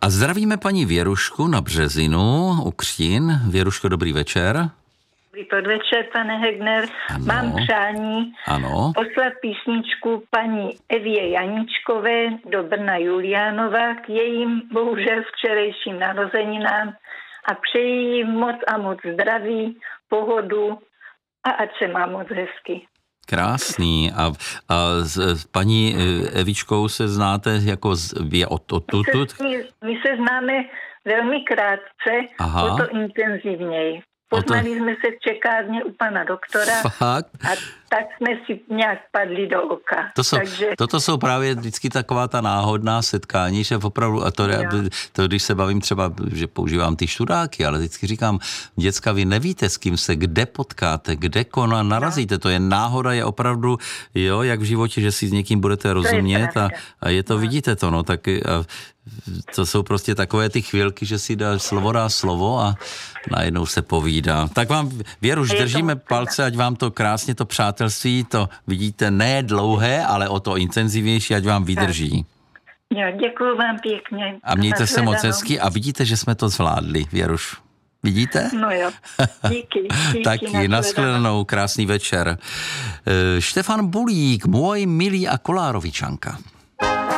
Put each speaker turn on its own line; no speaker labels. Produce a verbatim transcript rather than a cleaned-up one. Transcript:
A zdravíme paní Věrušku na Březinu u Křtin. Věruško, dobrý večer.
Dobrý podvečer, pane Hegner.
Ano.
Mám přání
Ano.
poslat písničku paní Evě Janičkové do Brna Juliánova k jejím bohužel včerejším narozeninám a přeji jim moc a moc zdraví, pohodu a ať se má moc hezky.
Krásný. A, a s, s paní Evičkou se znáte jako z, je od, od
My
tutud?
se, my, my se známe velmi krátce,
Aha.
o to intenzivněji. Poznali jsme se v čekárně u pana doktora.
Fakt?
A tak jsme si nějak padli do oka.
To jsou,
Takže...
Toto jsou právě vždycky taková ta náhodná setkání, že opravdu, a to, to když se bavím třeba, že používám ty študáky, ale vždycky říkám, děcka, vy nevíte, s kým se kde potkáte, kde kona narazíte, to je náhoda, je opravdu, jo, jak v životě, že si s někým budete rozumět a, a je to, no. Vidíte to, no, tak a, to jsou prostě takové ty chvilky, že si dá slovo dá slovo a najednou se povídá. Tak vám, Věruš, držíme palce, ať vám to krásně, to přátelství, to vidíte, ne dlouhé, ale o to intenzivnější, ať vám vydrží.
Jo, děkuju vám pěkně.
A mějte se moc hezky a vidíte, že jsme to zvládli, Věruš. Vidíte?
No jo, díky. díky
Taky, nashledanou, krásný večer. Štefan Bulík, můj milý a Kolárovičanka.